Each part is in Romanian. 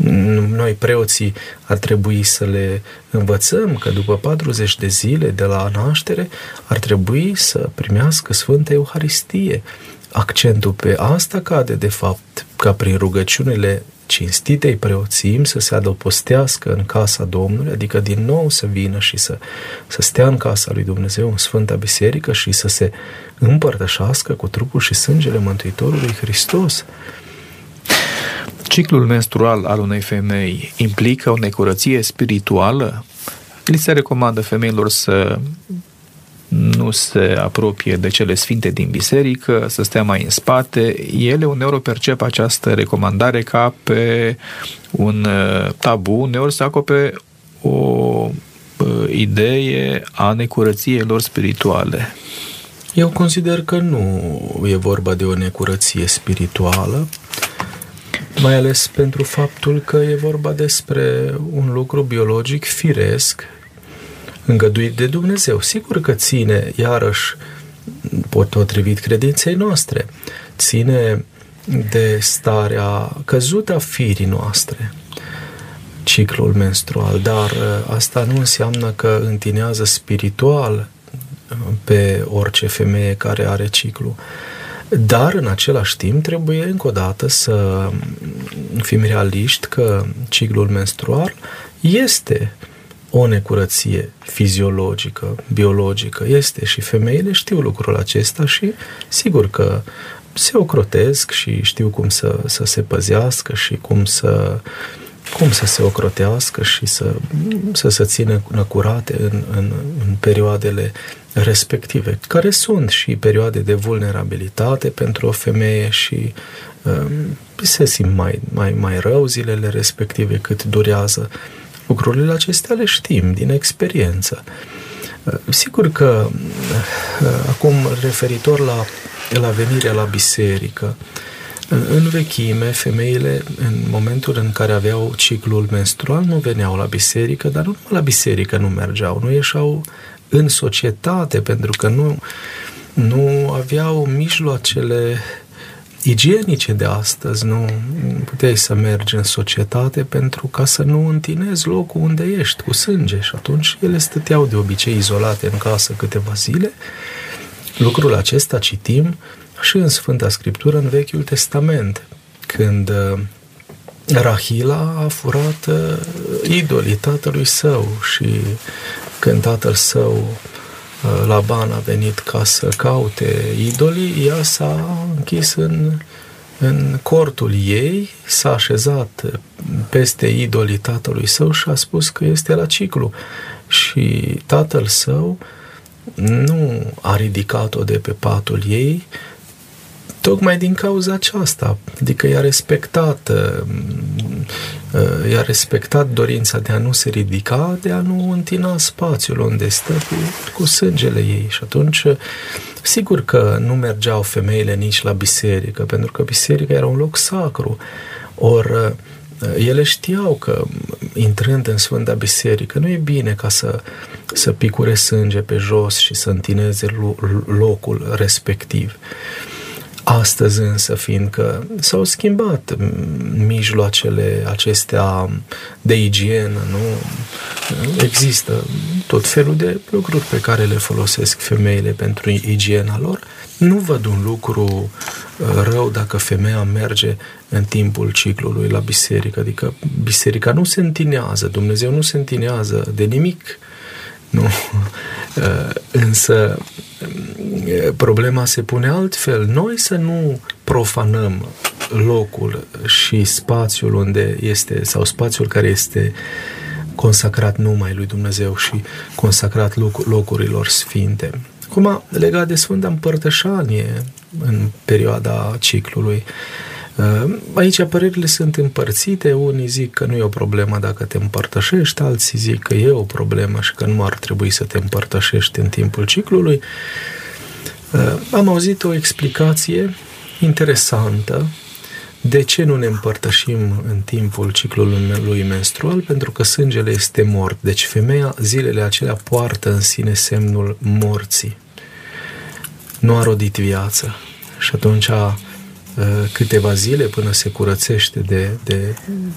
Noi, preoții, ar trebui să le învățăm că după 40 de zile de la naștere ar trebui să primească Sfânta Euharistie. Accentul pe asta cade, de fapt, ca prin rugăciunile cinstitei preoțim să se adăpostească în casa Domnului, adică din nou să vină și să stea în casa lui Dumnezeu, în Sfânta Biserică, și să se împărtășească cu trupul și sângele Mântuitorului Hristos. Ciclul menstrual al unei femei implică o necurăție spirituală? Li se recomandă femeilor să nu se apropie de cele sfinte din biserică, să stea mai în spate. Ele uneori percep această recomandare ca pe un tabu, uneori se acopere o idee a necurăției lor spirituale. Eu consider că nu e vorba de o necurăție spirituală, mai ales pentru faptul că e vorba despre un lucru biologic firesc, îngăduit de Dumnezeu. Sigur că ține, iarăși, potrivit credinței noastre, ține de starea căzută a firii noastre, ciclul menstrual, dar asta nu înseamnă că întinează spiritual pe orice femeie care are ciclu. Dar, în același timp, trebuie încă o dată să fim realiști că ciclul menstrual este o necurăție fiziologică, biologică, este, și femeile știu lucrul acesta și sigur că se ocrotesc și știu cum să se păzească și cum să se ocrotească și să se țină curate în perioadele respective, care sunt și perioade de vulnerabilitate pentru o femeie și se simt mai rău zilele respective cât durează. Lucrurile acestea le știm din experiență. Sigur că acum, referitor la venirea la biserică, în vechime, femeile, în momentul în care aveau ciclul menstrual, nu veneau la biserică, dar nu numai la biserică nu mergeau, nu ieșeau în societate, pentru că nu aveau mijloacele igienice de astăzi, nu puteai să mergi în societate pentru ca să nu întinezi locul unde ești cu sânge, și atunci ele stăteau de obicei izolate în casă câteva zile. Lucrul acesta citim și în Sfânta Scriptură, în Vechiul Testament, când Rahila a furat idolii tatălui său și când tatăl său Laban a venit ca să caute idolii, ea s-a închis în cortul ei, s-a așezat peste idolii tatălui său și a spus că este la ciclu. Și tatăl său nu a ridicat-o de pe patul ei, tocmai din cauza aceasta, adică i-a respectat dorința de a nu se ridica, de a nu întina spațiul unde stă cu sângele ei. Și atunci, sigur că nu mergeau femeile nici la biserică, pentru că biserica era un loc sacru. Ori ele știau că, intrând în Sfânta Biserică, nu e bine ca să picure sânge pe jos și să întineze locul respectiv. Astăzi însă, fiindcă s-au schimbat mijloacele acestea de igienă, nu? Există tot felul de lucruri pe care le folosesc femeile pentru igiena lor. Nu văd un lucru rău dacă femeia merge în timpul ciclului la biserică, adică biserica nu se întinează, Dumnezeu nu se întinează de nimic, nu. Însă problema se pune altfel. Noi să nu profanăm locul și spațiul unde este, sau spațiul care este consacrat numai lui Dumnezeu și consacrat locurilor sfinte. Acum, legat de Sfânta Împărtășanie în perioada ciclului, aici părerile sunt împărțite. Unii zic că nu e o problemă dacă te împărtășești, alții zic că e o problemă și că nu ar trebui să te împărtășești în timpul ciclului. Am auzit o explicație interesantă de ce nu ne împărtășim în timpul ciclului menstrual, pentru că sângele este mort. Deci femeia zilele acelea poartă în sine semnul morții. Nu a rodit viață. Și atunci câteva zile până se curățește de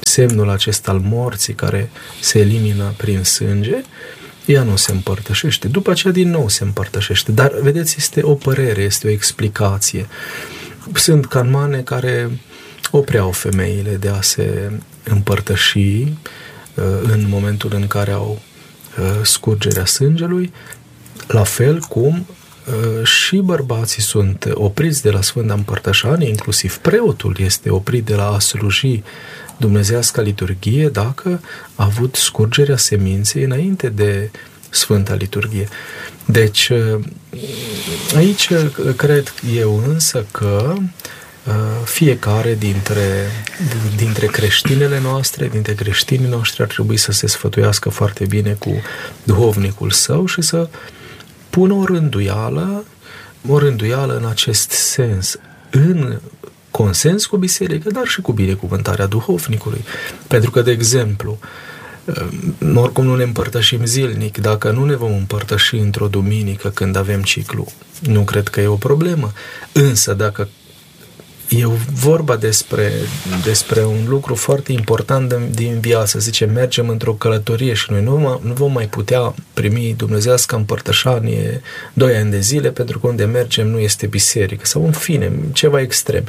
semnul acesta al morții care se elimină prin sânge, ea nu se împărtășește. După aceea din nou se împărtășește. Dar, vedeți, este o părere, este o explicație. Sunt canmane care opreau femeile de a se împărtăși în momentul în care au scurgerea sângelui, la fel cum și bărbații sunt opriți de la Sfânta Împărtășanie, inclusiv preotul este oprit de la a sluji dumnezeiasca liturghie dacă a avut scurgerea seminței înainte de Sfânta Liturghie. Deci, aici cred eu însă că fiecare dintre creștinele noastre, dintre creștinii noștri ar trebui să se sfătuiască foarte bine cu duhovnicul său și să pună o rânduială în acest sens, în consens cu biserica, dar și cu binecuvântarea duhovnicului. Pentru că, de exemplu, oricum nu ne împărtășim zilnic, dacă nu ne vom împărtăși într-o duminică când avem ciclu, nu cred că e o problemă. Însă, dacă e vorba despre un lucru foarte important din viață, zice, mergem într-o călătorie și noi nu vom mai putea primi dumnezeiască împărtășanie 2 ani de zile pentru că unde mergem nu este biserică sau în fine, ceva extrem.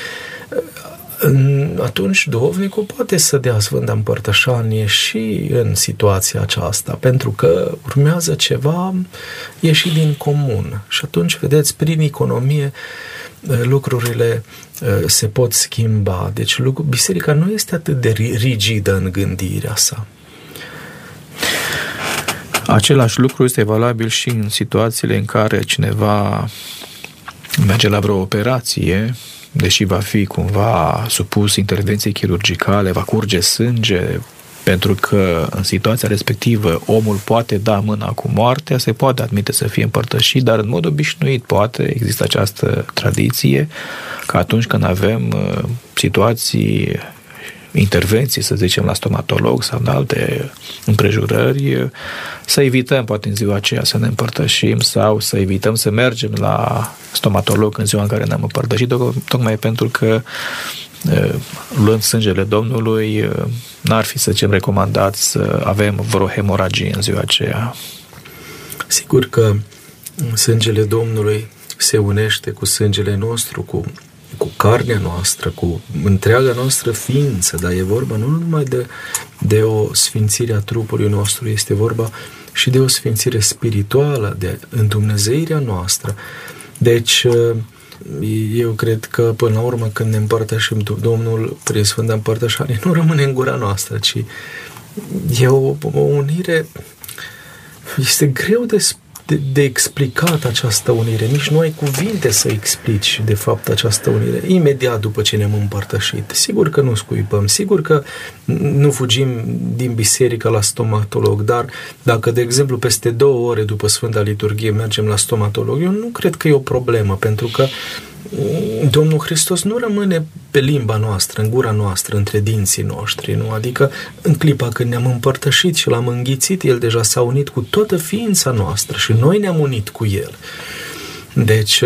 Atunci duhovnicul poate să dea Sfânta Împărtășanie și în situația aceasta, pentru că urmează ceva ieșit din comun. Și atunci, vedeți, prin economie lucrurile se pot schimba. Deci biserica nu este atât de rigidă în gândirea sa. Același lucru este valabil și în situațiile în care cineva merge la vreo operație, deși va fi cumva supus intervenției chirurgicale, va curge sânge, pentru că în situația respectivă omul poate da mâna cu moartea, se poate admite să fie împărtășit, dar în mod obișnuit există această tradiție că atunci când avem situații, intervenții, să zicem, la stomatolog sau în alte împrejurări, să evităm poate în ziua aceea să ne împărtășim sau să evităm să mergem la stomatolog în ziua în care ne-am împărtășit, tocmai pentru că luând sângele Domnului, n-ar fi, să zicem, recomandat să avem vreo hemoragie în ziua aceea. Sigur că sângele Domnului se unește cu sângele nostru, cu carnea noastră, cu întreaga noastră ființă, dar e vorba nu numai de o sfințire a trupului nostru, este vorba și de o sfințire spirituală, de îndumnezeirea noastră. Deci, eu cred că, până la urmă, când ne împărtășim Domnul prin Sfânta Împărtășanie, nu rămâne în gura noastră, ci e o unire. Este greu de explicat această unire. Nici nu ai cuvinte să explici, de fapt, această unire. Imediat după ce ne-am împărtășit. Sigur că nu scuipăm, sigur că nu fugim din biserică la stomatolog, dar dacă, de exemplu, peste 2 ore după Sfânta Liturghie mergem la stomatolog, eu nu cred că e o problemă, pentru că Domnul Hristos nu rămâne pe limba noastră, în gura noastră, între dinții noștri, nu? Adică în clipa când ne-am împărtășit și l-am înghițit, El deja s-a unit cu toată ființa noastră și noi ne-am unit cu El. Deci,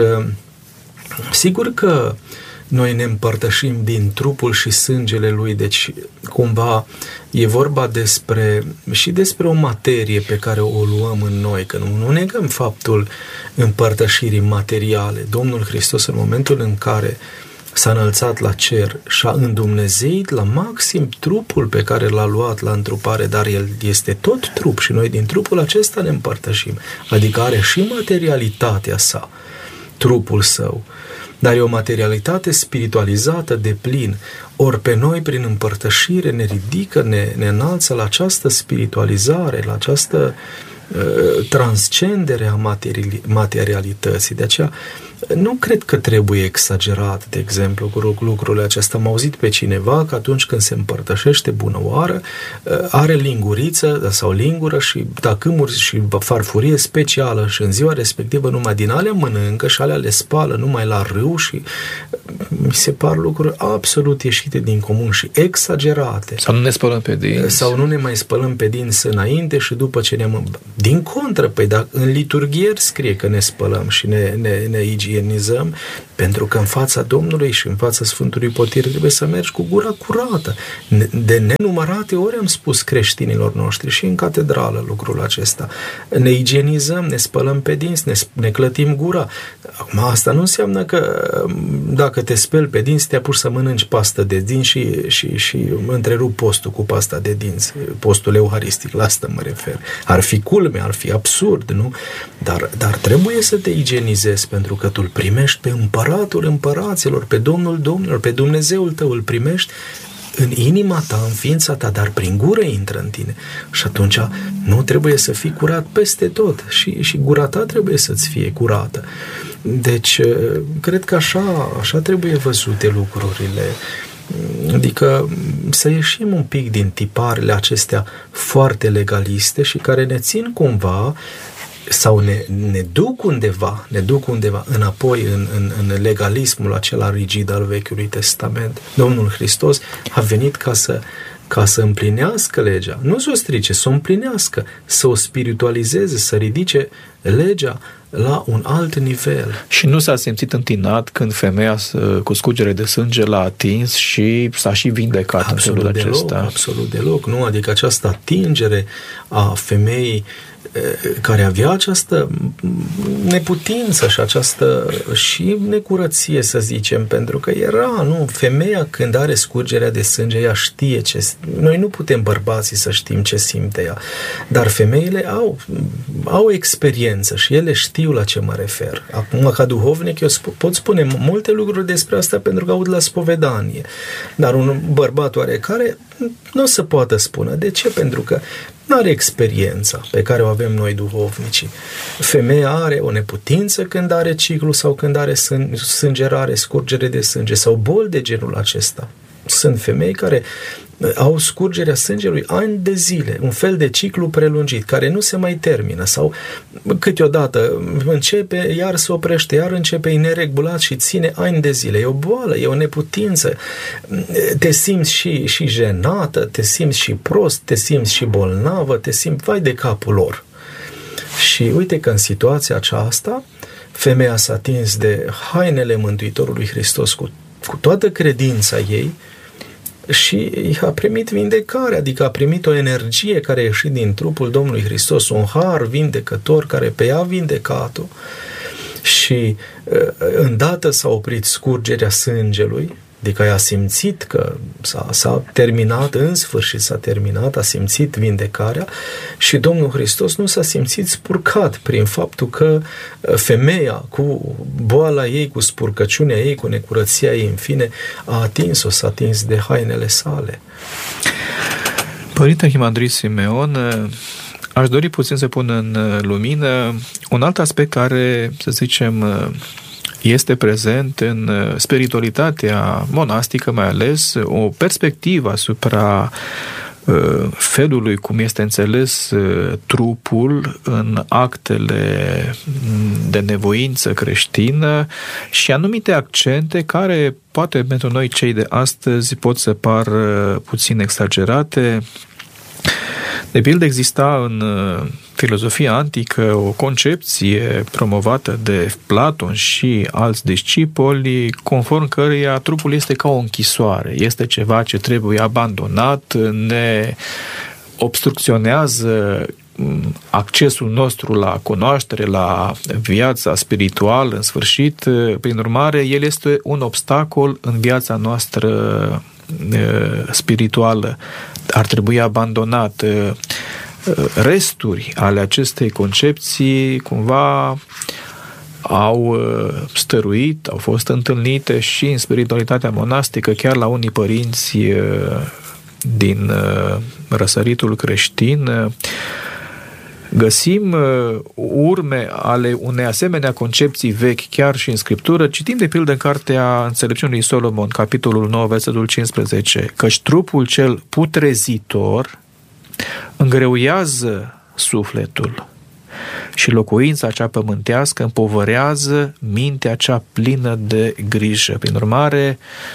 sigur că noi ne împărtășim din trupul și sângele Lui, deci cumva e vorba despre o materie pe care o luăm în noi, că nu negăm faptul împărtășirii materiale. Domnul Hristos, în momentul în care s-a înălțat la cer și-a îndumnezeit la maxim trupul pe care l-a luat la întrupare, dar El este tot trup și noi din trupul acesta ne împărtășim, adică are și materialitatea sa, trupul Său, dar e o materialitate spiritualizată de plin. Ori pe noi, prin împărtășire, ne ridică, ne înalță la această spiritualizare, la această transcendere a materialității. De aceea, nu cred că trebuie exagerat, de exemplu, cu lucrurile acestea. Am auzit pe cineva că atunci când se împărtășește bună oară, are linguriță sau lingură și tacâmuri și farfurie specială și în ziua respectivă numai din alea mănâncă și alea le spală numai la râu și mi se par lucruri absolut ieșite din comun și exagerate. Sau nu ne spălăm pe dinți. Sau nu ne mai spălăm pe dinți înainte și după ce ne-am... Din contră, păi, dar în liturghier scrie că ne spălăm și ne igienizăm, pentru că în fața Domnului și în fața Sfântului Potir trebuie să mergi cu gura curată. De nenumărate ori am spus creștinilor noștri și în catedrală lucrul acesta. Ne igienizăm, ne spălăm pe dinți, ne clătim gura. Acum, asta nu înseamnă că dacă te speli pe dinți, te apuci să mănânci pastă de dinți și întrerup postul cu pasta de dinți. Postul euharistic, la asta mă refer. Ar fi culme, ar fi absurd, nu? Dar trebuie să te igienizezi, pentru că tu îl primești pe Împăratul Împăraților, pe Domnul Domnilor, pe Dumnezeul tău, îl primești în inima ta, în ființa ta, dar prin gură intră în tine. Și atunci nu trebuie să fii curat peste tot și gura ta trebuie să-ți fie curată. Deci, cred că așa trebuie văzute lucrurile. Adică să ieșim un pic din tiparele acestea foarte legaliste și care ne țin cumva sau ne duc undeva înapoi în legalismul acela rigid al Vechiului Testament. Domnul Hristos a venit ca să împlinească legea, nu să o strice, să o împlinească, să o spiritualizeze, să ridice legea la un alt nivel. Și nu s-a simțit întinat când femeia cu scurgere de sânge l-a atins și s-a și vindecat în felul acesta? Absolut deloc, nu? Adică această atingere a femeii care avea această neputință și această și necurăție, să zicem, pentru că femeia când are scurgerea de sânge, ea știe noi nu putem bărbații să știm ce simte ea, dar femeile au experiență și ele știu la ce mă refer. Acum, ca duhovnic, eu pot spune multe lucruri despre asta pentru că aud la spovedanie, dar un bărbat oarecare nu o să poată spune. De ce? Pentru că nu are experiența pe care o avem noi duhovnicii. Femeia are o neputință când are ciclu sau când are sângerare, scurgere de sânge sau boli de genul acesta. Sunt femei care au scurgerea sângelui ani de zile, un fel de ciclu prelungit, care nu se mai termină sau câteodată începe, iar se oprește, iar începe, e neregulat și ține ani de zile. E o boală, e o neputință. Te simți și jenată, te simți și prost, te simți și bolnavă, te simți vai de capul lor. Și uite că în situația aceasta, femeia s-a atins de hainele Mântuitorului Hristos cu toată credința ei și a primit vindecare, adică a primit o energie care a ieșit din trupul Domnului Hristos, un har vindecător care pe ea a vindecat-o și îndată s-a oprit scurgerea sângelui, adică ea a simțit că s-a terminat, în sfârșit s-a terminat, a simțit vindecarea și Domnul Hristos nu s-a simțit spurcat prin faptul că femeia cu boala ei, cu spurcăciunea ei, cu necurăția ei, în fine, s-a atins de hainele sale. Părinte Arhimandrit Simeon, aș dori puțin să pun în lumină un alt aspect care, să zicem, este prezent în spiritualitatea monastică, mai ales o perspectivă asupra felului cum este înțeles trupul în actele de nevoință creștină și anumite accente care poate pentru noi cei de astăzi pot să par puțin exagerate. De pildă, exista în filozofia antică o concepție promovată de Platon și alți discipoli, conform căreia trupul este ca o închisoare, este ceva ce trebuie abandonat, ne obstrucționează accesul nostru la cunoaștere, la viața spirituală, în sfârșit. Prin urmare, el este un obstacol în viața noastră spirituală. Ar trebui abandonat. Resturi ale acestei concepții cumva au stăruit, au fost întâlnite și în spiritualitatea monastică, chiar la unii părinți din răsăritul creștin. Găsim urme ale unei asemenea concepții vechi chiar și în Scriptură. Citim de pildă în cartea Înțelepciunii lui Solomon, capitolul 9, versetul 15, căci trupul cel putrezitor îngreuiază sufletul și locuința cea pământească împovărează mintea cea plină de grijă. Prin urmare,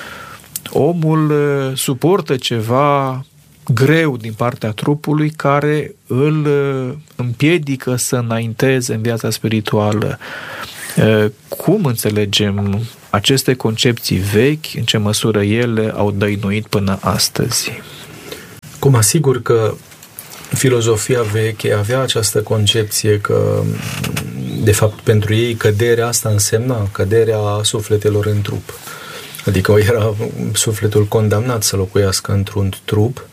omul suportă ceva greu din partea trupului care îl împiedică să înainteze în viața spirituală. Cum înțelegem aceste concepții vechi, în ce măsură ele au dăinuit până astăzi? Cum asigur că filozofia veche avea această concepție că, de fapt, pentru ei căderea asta însemna căderea sufletelor în trup. Adică era sufletul condamnat să locuiască într-un trup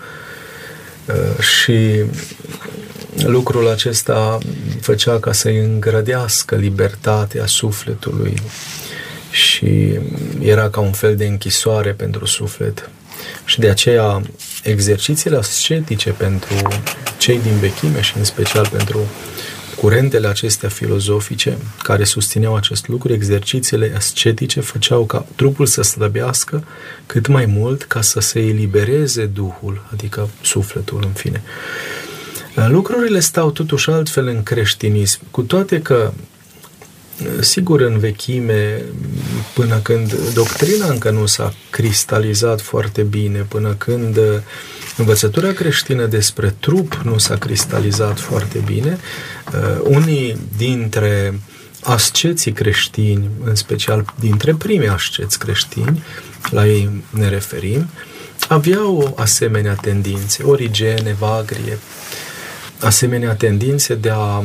și lucrul acesta făcea ca să-i îngrădească libertatea sufletului și era ca un fel de închisoare pentru suflet. Și de aceea exercițiile ascetice pentru cei din vechime și în special pentru curentele acestea filozofice care susțineau acest lucru, exercițiile ascetice făceau ca trupul să slăbească cât mai mult ca să se elibereze Duhul, adică sufletul în fine. Lucrurile stau totuși altfel în creștinism, cu toate că sigur în vechime, până când doctrina încă nu s-a cristalizat foarte bine, până când învățătura creștină despre trup nu s-a cristalizat foarte bine, unii dintre asceții creștini, în special dintre primii asceți creștini, la ei ne referim, aveau asemenea tendințe, Origen, Evagrie, asemenea tendințe de a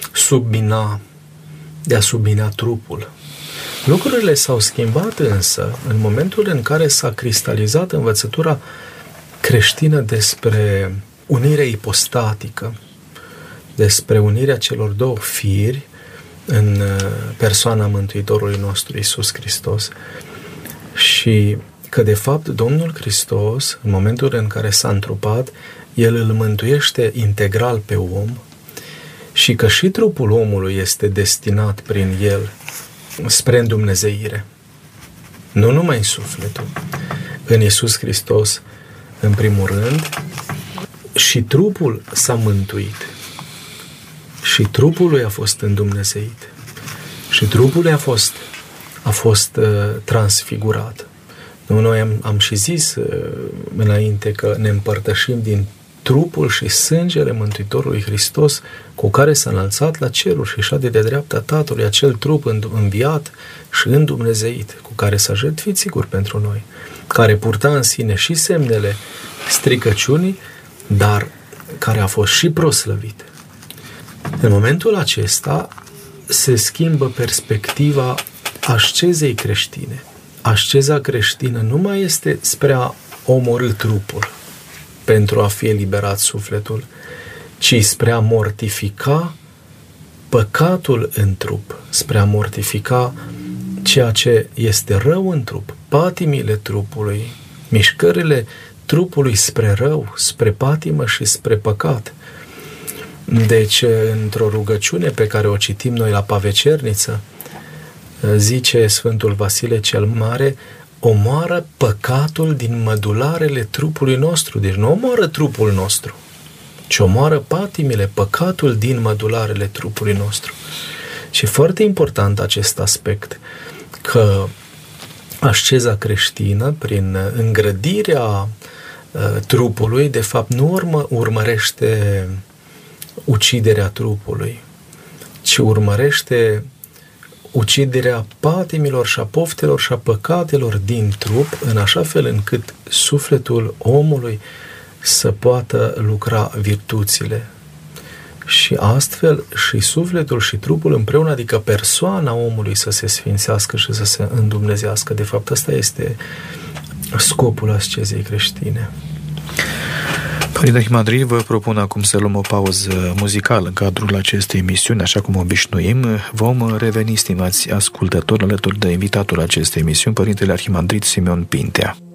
submina trupul. Lucrurile s-au schimbat însă în momentul în care s-a cristalizat învățătura creștină despre unirea ipostatică, despre unirea celor două firi în persoana Mântuitorului nostru Iisus Hristos și că de fapt Domnul Hristos, în momentul în care s-a întrupat, El îl mântuiește integral pe om și că și trupul omului este destinat prin El spre îndumnezeire. Nu numai sufletul. În Iisus Hristos, în primul rând, și trupul s-a mântuit. Și trupul lui a fost îndumnezeit. Și trupul lui a fost transfigurat. Noi am și zis înainte că ne împărtășim din trupul și sângele Mântuitorului Hristos cu care s-a înălțat la ceruri și șade de dreapta Tatălui, acel trup înviat și îndumnezeit, cu care s-a jertfit sigur pentru noi, care purta în sine și semnele stricăciunii, dar care a fost și proslăvit. În momentul acesta se schimbă perspectiva ascezei creștine. Asceza creștină nu mai este spre a omorî trupul pentru a fi eliberat sufletul, ci spre a mortifica păcatul în trup, spre a mortifica ceea ce este rău în trup, patimile trupului, mișcările trupului spre rău, spre patimă și spre păcat. Deci, într-o rugăciune pe care o citim noi la Pavecerniță, zice Sfântul Vasile cel Mare, omoară păcatul din mădularele trupului nostru. Deci nu omoară trupul nostru, ci omoară patimile, păcatul din mădularele trupului nostru. Și foarte important acest aspect, că asceza creștină, prin îngrădirea trupului, de fapt nu urmărește uciderea trupului, ci urmărește uciderea patimilor și a poftelor și a păcatelor din trup, în așa fel încât sufletul omului să poată lucra virtuțile. Și astfel și sufletul și trupul împreună, adică persoana omului, să se sfințească și să se îndumnezească. De fapt, ăsta este scopul ascezei creștine. Părinte Arhimandrit, vă propun acum să luăm o pauză muzicală în cadrul acestei emisiuni, așa cum obișnuim. Vom reveni, stimați ascultători, alături de invitatul acestei emisiuni, Părintele Arhimandrit Simeon Pintea.